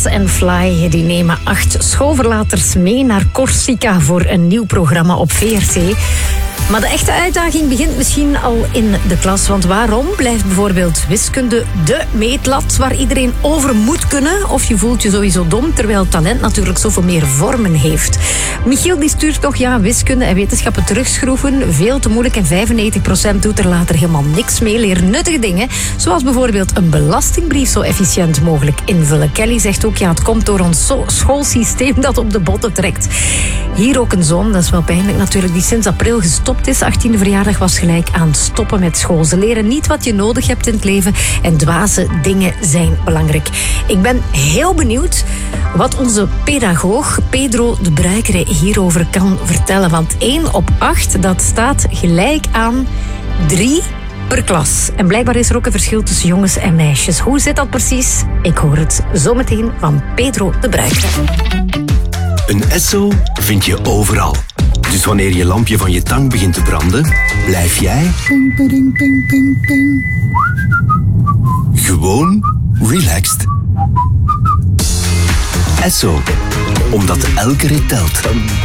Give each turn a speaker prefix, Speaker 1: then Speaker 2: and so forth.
Speaker 1: Buzz en Fly die nemen 8 schoolverlaters mee naar Corsica voor een nieuw programma op VRT. Maar de echte uitdaging begint misschien al in de klas. Want waarom blijft bijvoorbeeld wiskunde de meetlat waar iedereen over moet kunnen? Of je voelt je sowieso dom, terwijl talent natuurlijk zoveel meer vormen heeft. Michiel die stuurt toch wiskunde en wetenschappen terugschroeven. Veel te moeilijk en 95% doet er later helemaal niks mee. Leer nuttige dingen, zoals bijvoorbeeld een belastingbrief zo efficiënt mogelijk invullen. Kelly zegt ook, het komt door ons schoolsysteem dat op de botten trekt. Hier ook een zoon, dat is wel pijnlijk natuurlijk, die sinds april gestopt is. 18e verjaardag was gelijk aan stoppen met school. Ze leren niet wat je nodig hebt in het leven en dwaze dingen zijn belangrijk. Ik ben heel benieuwd wat onze pedagoog Pedro de Bruikere hierover kan vertellen. Want 1 op 8, dat staat gelijk aan 3 per klas. En blijkbaar is er ook een verschil tussen jongens en meisjes. Hoe zit dat precies? Ik hoor het zometeen van Pedro de Bruikere.
Speaker 2: Een Esso vind je overal. Dus wanneer je lampje van je tang begint te branden, blijf jij gewoon relaxed. Esso, omdat elke rit telt.